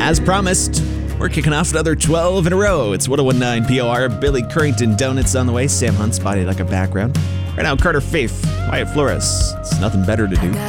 As promised, we're kicking off another 12 in a row. It's 1019 POR, Billy Currington Donuts on the way, Sam Hunt's Body Like a Background. Right now, Carter Faith, Quiet Flores. It's nothing better to do.